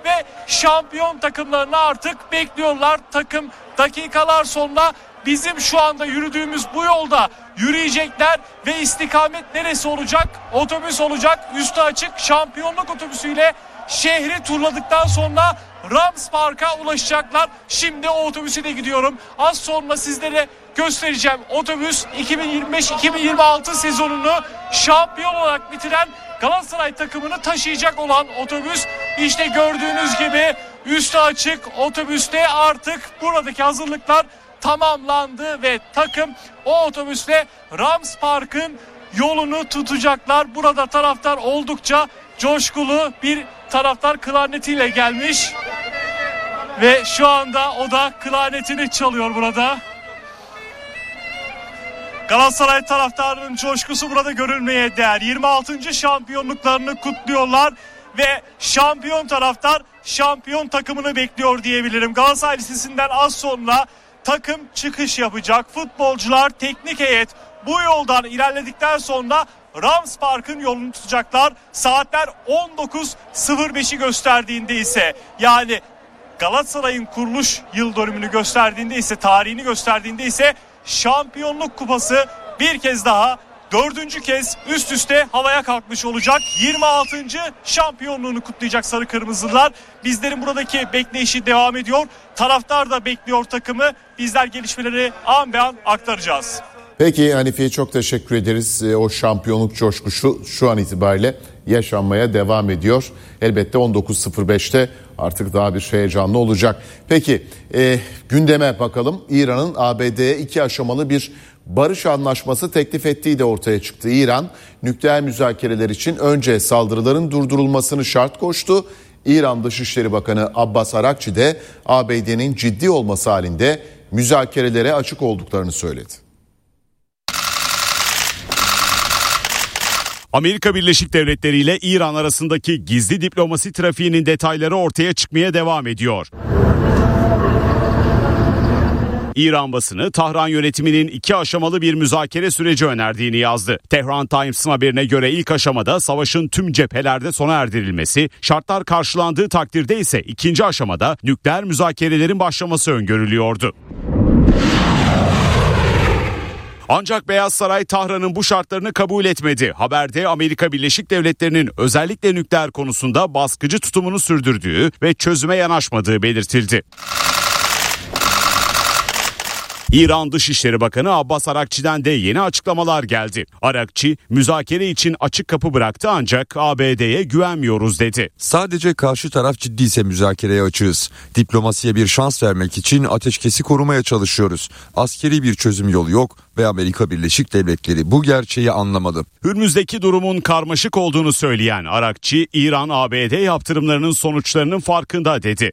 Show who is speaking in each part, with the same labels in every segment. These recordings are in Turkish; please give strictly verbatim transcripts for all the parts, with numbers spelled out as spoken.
Speaker 1: ve şampiyon takımlarını artık bekliyorlar. Takım dakikalar sonra bizim şu anda yürüdüğümüz bu yolda yürüyecekler ve istikamet neresi olacak? Otobüs olacak. Üstü açık şampiyonluk otobüsüyle şehri turladıktan sonra Rams Park'a ulaşacaklar. Şimdi o otobüsüyle gidiyorum. Az sonra sizlere göstereceğim. Otobüs iki bin yirmi beş iki bin yirmi altı sezonunu şampiyon olarak bitiren Galatasaray takımını taşıyacak olan otobüs. İşte gördüğünüz gibi üstü açık otobüste artık buradaki hazırlıklar tamamlandı ve takım o otobüsle Rams Park'ın yolunu tutacaklar. Burada taraftar oldukça coşkulu, bir taraftar klarnetiyle gelmiş ve şu anda o da klarnetini çalıyor burada. Galatasaray taraftarının coşkusu burada görülmeye değer. yirmi altıncı şampiyonluklarını kutluyorlar ve şampiyon taraftar şampiyon takımını bekliyor diyebilirim. Galatasaray Lisesi'nden az sonra takım çıkış yapacak. Futbolcular, teknik heyet bu yoldan ilerledikten sonra Rams Park'ın yolunu tutacaklar. Saatler on dokuz sıfır beşi gösterdiğinde ise, yani Galatasaray'ın kuruluş yıl dönümünü gösterdiğinde ise, tarihini gösterdiğinde ise şampiyonluk kupası bir kez daha, dördüncü kez üst üste havaya kalkmış olacak. yirmi altıncı şampiyonluğunu kutlayacak sarı kırmızılar. Bizlerin buradaki bekleyişi devam ediyor. Taraftar da bekliyor takımı. Bizler gelişmeleri an be an aktaracağız.
Speaker 2: Peki Hanifi'ye çok teşekkür ederiz. O şampiyonluk coşkusu şu an itibariyle yaşanmaya devam ediyor. Elbette on dokuz sıfır beşte artık daha bir heyecanlı olacak. Peki e, gündeme bakalım. İran'ın A B D'ye iki aşamalı bir barış anlaşması teklif ettiği de ortaya çıktı. İran nükleer müzakereler için önce saldırıların durdurulmasını şart koştu. İran Dışişleri Bakanı Abbas Arakçi de A B D'nin ciddi olması halinde müzakerelere açık olduklarını söyledi.
Speaker 3: Amerika Birleşik Devletleri ile İran arasındaki gizli diplomasi trafiğinin detayları ortaya çıkmaya devam ediyor. İran basını Tahran yönetiminin iki aşamalı bir müzakere süreci önerdiğini yazdı. Tehran Times'ın haberine göre ilk aşamada savaşın tüm cephelerde sona erdirilmesi, şartlar karşılandığı takdirde ise ikinci aşamada nükleer müzakerelerin başlaması öngörülüyordu. Ancak Beyaz Saray Tahran'ın bu şartlarını kabul etmedi. Haberde Amerika Birleşik Devletleri'nin özellikle nükleer konusunda baskıcı tutumunu sürdürdüğü ve çözüme yanaşmadığı belirtildi. İran Dışişleri Bakanı Abbas Arakçi'den de yeni açıklamalar geldi. Arakçi, müzakere için açık kapı bıraktı ancak A B D'ye güvenmiyoruz dedi.
Speaker 4: Sadece karşı taraf ciddiyse müzakereye açığız. Diplomasiye bir şans vermek için ateşkesi korumaya çalışıyoruz. Askeri bir çözüm yolu yok ve Amerika Birleşik Devletleri bu gerçeği anlamalı.
Speaker 3: Hürmüz'deki durumun karmaşık olduğunu söyleyen Arakçi, İran A B D yaptırımlarının sonuçlarının farkında dedi.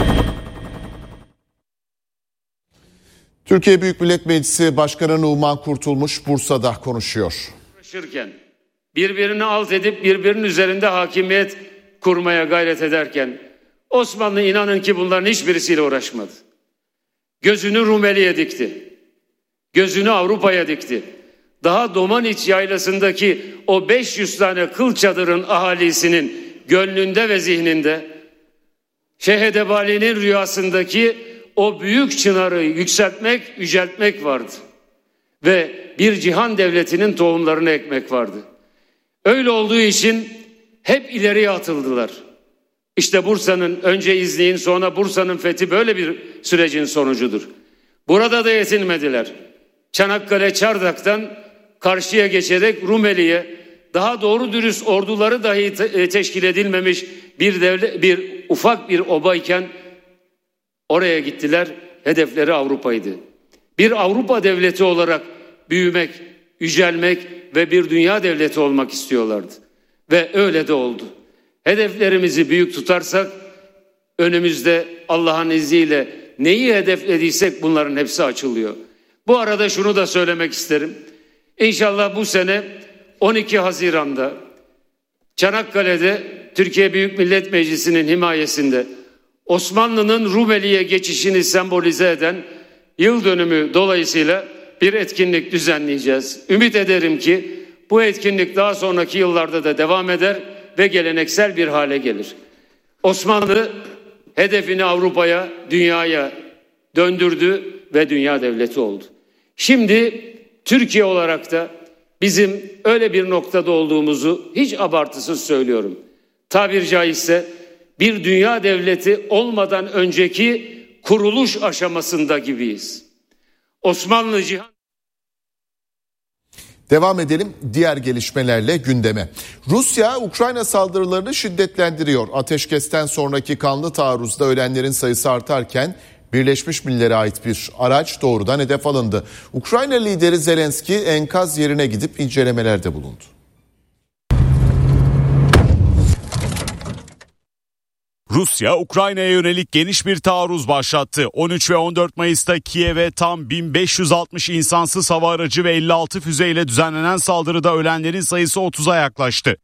Speaker 2: Türkiye Büyük Millet Meclisi Başkanı Numan Kurtulmuş Bursa'da konuşuyor.
Speaker 5: Uğraşırken, birbirini alt edip birbirinin üzerinde hakimiyet kurmaya gayret ederken Osmanlı inanın ki bunların hiçbirisiyle uğraşmadı. Gözünü Rumeli'ye dikti. Gözünü Avrupa'ya dikti. Daha Domaniç yaylasındaki o beş yüz tane kıl çadırın ahalisinin gönlünde ve zihninde, Şeyh Edebali'nin rüyasındaki o büyük çınarı yükseltmek, yüceltmek vardı. Ve bir cihan devletinin tohumlarını ekmek vardı. Öyle olduğu için hep ileriye atıldılar. İşte Bursa'nın, önce İznik'in sonra Bursa'nın fethi böyle bir sürecin sonucudur. Burada da yetinmediler. Çanakkale, Çardak'tan karşıya geçerek Rumeli'ye, daha doğru dürüst orduları dahi te- teşkil edilmemiş bir devlet, bir ufak bir obayken oraya gittiler. Hedefleri Avrupa'ydı. Bir Avrupa devleti olarak büyümek, yücelmek ve bir dünya devleti olmak istiyorlardı. Ve öyle de oldu. Hedeflerimizi büyük tutarsak önümüzde Allah'ın izniyle neyi hedeflediysek bunların hepsi açılıyor. Bu arada şunu da söylemek isterim. İnşallah bu sene on iki Haziran'da Çanakkale'de Türkiye Büyük Millet Meclisi'nin himayesinde Osmanlı'nın Rumeli'ye geçişini sembolize eden yıl dönümü dolayısıyla bir etkinlik düzenleyeceğiz. Ümit ederim ki bu etkinlik daha sonraki yıllarda da devam eder ve geleneksel bir hale gelir. Osmanlı hedefini Avrupa'ya, dünyaya döndürdü ve dünya devleti oldu. Şimdi Türkiye olarak da bizim öyle bir noktada olduğumuzu hiç abartısız söylüyorum. Tabiri caizse bir dünya devleti olmadan önceki kuruluş aşamasında gibiyiz. Osmanlı cihan...
Speaker 2: Devam edelim diğer gelişmelerle gündeme. Rusya Ukrayna saldırılarını şiddetlendiriyor. Ateşkesten sonraki kanlı taarruzda ölenlerin sayısı artarken Birleşmiş Milletler'e ait bir araç doğrudan hedef alındı. Ukrayna lideri Zelenski enkaz yerine gidip incelemelerde bulundu.
Speaker 3: Rusya, Ukrayna'ya yönelik geniş bir taarruz başlattı. on üç ve on dört Mayıs'ta Kiev'e tam bin beş yüz altmış insansız hava aracı ve elli altı füzeyle düzenlenen saldırıda ölenlerin sayısı otuza yaklaştı.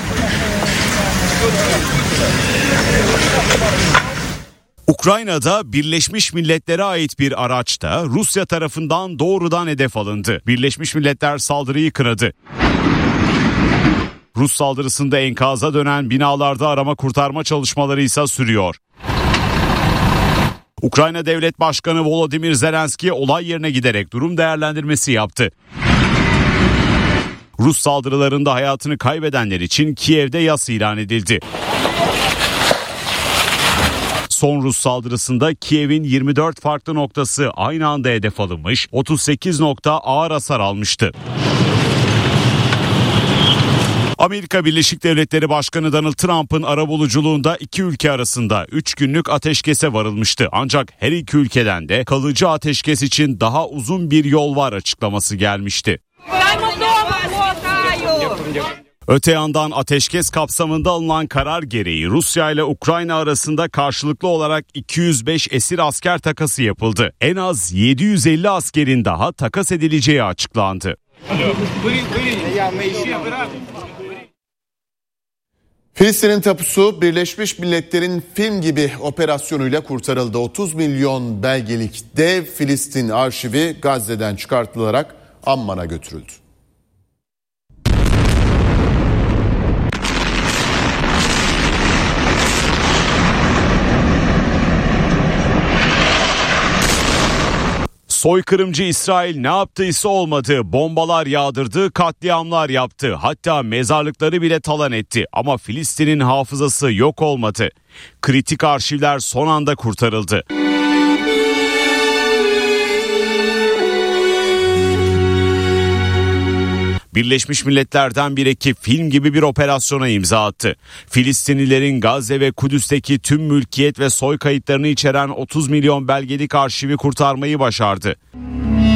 Speaker 3: Ukrayna'da Birleşmiş Milletler'e ait bir araçta Rusya tarafından doğrudan hedef alındı. Birleşmiş Milletler saldırıyı kınadı. Rus saldırısında enkaza dönen binalarda arama kurtarma çalışmaları ise sürüyor. Ukrayna Devlet Başkanı Volodymyr Zelenski olay yerine giderek durum değerlendirmesi yaptı. Rus saldırılarında hayatını kaybedenler için Kiev'de yas ilan edildi. Son Rus saldırısında Kiev'in yirmi dört farklı noktası aynı anda hedef alınmış, otuz sekiz nokta ağır hasar almıştı. Amerika Birleşik Devletleri Başkanı Donald Trump'ın arabuluculuğunda iki ülke arasında üç günlük ateşkese varılmıştı. Ancak her iki ülkeden de kalıcı ateşkes için daha uzun bir yol var açıklaması gelmişti. Öte yandan ateşkes kapsamında alınan karar gereği Rusya ile Ukrayna arasında karşılıklı olarak iki yüz beş esir asker takası yapıldı. En az yedi yüz elli askerin daha takas edileceği açıklandı.
Speaker 2: Filistin'in tapusu Birleşmiş Milletler'in film gibi operasyonuyla kurtarıldı. otuz milyon belgelik dev Filistin arşivi Gazze'den çıkartılarak Amman'a götürüldü.
Speaker 3: Soykırımcı İsrail ne yaptıysa olmadı. Bombalar yağdırdı, katliamlar yaptı. Hatta mezarlıkları bile talan etti. Ama Filistin'in hafızası yok olmadı. Kritik arşivler son anda kurtarıldı. Birleşmiş Milletler'den bir ekip film gibi bir operasyona imza attı. Filistinlilerin Gazze ve Kudüs'teki tüm mülkiyet ve soy kayıtlarını içeren otuz milyon belgelik arşivi kurtarmayı başardı.